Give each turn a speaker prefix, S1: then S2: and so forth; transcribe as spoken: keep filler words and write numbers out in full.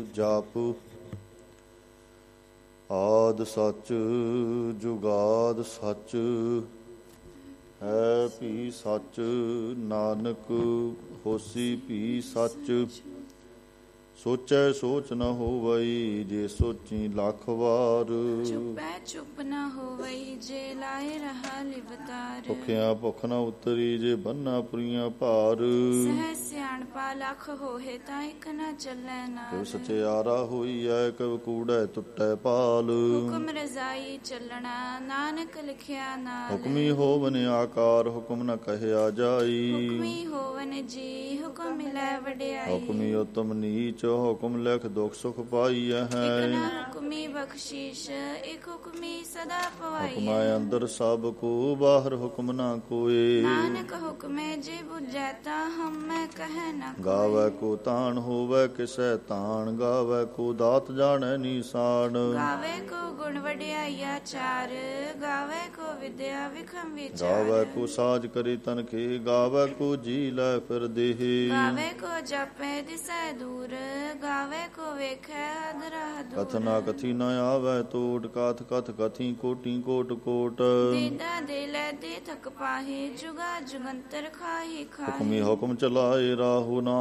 S1: ਜਾਪ। ਆਦਿ ਸੱਚ ਜੁਗਾਦ ਸੱਚ, ਹੈ ਭੀ ਸੱਚ ਨਾਨਕ ਹੋਸੀ ਭੀ ਸੱਚ। ਸੋਚੈ ਸੋਚ ਨ ਹੋਵਈ, ਜੇ ਸੋਚੀ ਲੱਖ ਵਾਰ।
S2: ਚੁਪੈ ਚੁਪ ਨ ਹੋਵਈ, ਜੇ ਲਾਏ ਰਹਾ ਲਿਵਤਾਰ।
S1: ਭੁਖਿਆ ਭੁਖ ਨ ਉਤਰੀ, ਜੇ ਬੰਨਾ ਪੁਰੀਆਂ ਭਾਰ।
S2: ਸਹਿ ਸਿਆਣਪਾ ਲੱਖ ਹੋਏ, ਤਾਂ ਇਕ ਨ ਚੱਲੈ ਨਾਲ।
S1: ਕਿਵ ਸਚਿਆਰਾ ਹੋਈਐ, ਕਿਵ ਕੂੜੈ ਟੁੱਟੈ ਪਾਲ।
S2: ਹੁਕਮ ਰਜ਼ਾਈ ਚੱਲਣਾ, ਨਾਨਕ ਲਿਖਿਆ ਨਾਲ।
S1: ਹੁਕਮੀ ਹੋਵਨ ਆਕਾਰ, ਹੁਕਮ ਨ ਕਹਿਆ ਜਾਈ।
S2: ਹੁਕਮੀ ਹੋਵਨ ਜੀ, ਹੁਕਮ ਮਿਲੈ ਵਡਿਆਈ।
S1: ਹੁਕਮੀ ਉਤਮ ਨੀਚ, ਹੁਕਮ ਲਿਖ ਦੁਖ ਸੁਖ ਪਾਈਐ
S2: ਇਕ
S1: ਹੈ।
S2: ਨ ਹੁਕਮੀ ਬਖਸ਼ੀਸ਼, ਇਕ ਹੁਕਮੀ ਸਦਾ ਪਵਾਈਐ।
S1: ਹੁਕਮੈ ਅੰਦਰ ਸਭ ਕੋ, ਬਾਹਰ ਹੁਕਮ ਨਾ ਕੋਏ।
S2: ਨਾਨਕ ਹੁਕਮੇ ਜੇ ਬੁਝੈ, ਤਾ ਹਉਮੈ ਕਹਿ ਨ ਕੋਇ।
S1: ਗਾਵੈ ਕੋ ਤਾਣ ਹੋਵੈ, ਕਿਸੈ ਤਾਣ ਗਾਵੈ ਕੋ, ਦਾਤ ਜਾਣੈ ਨੀਸਾਨ।
S2: ਗਾਵੇ ਕੋ ਗੁਣ ਵਡਿਆਈਆ ਚਾਰ, ਗਾਵੇ ਕੋ ਵਿਦਿਆ ਵਿਖਮ ਵਿਚਾਰ।
S1: ਗਾਵੈ ਕੋ ਸਾਜ ਕਰੀ ਤਨ ਕੇ, ਗਾਵੈ ਕੋ ਜੀ ਲੈ ਫਿਰ ਦੇਹ।
S2: ਗਾਵੇ ਕੋ ਜਪੈ ਦਿਸੈ ਦੂਰ, ਗਾਵੇ ਕੋ ਵੇਖੈ ਅਧਰਾ ਦੂਰ।
S1: ਕਥਨਾ ਕਥੀ ਨ ਆਵੈ ਟੋਟ, ਕਥ ਕਥ ਕਥੀ ਕੋਟੀ ਕੋਟ ਕੋਟ।
S2: ਦੇਦਾ ਦੇ ਲੈ ਦੇ ਥਕ ਪਾਹੀ, ਜੁਗਾ ਜੁਗੰਤਰ ਖਾਹੀ ਖਾਹੀ।
S1: ਹੁਕਮੀ ਹੁਕਮ ਚਲਾਏ ਰਾਹੋ ਨਾ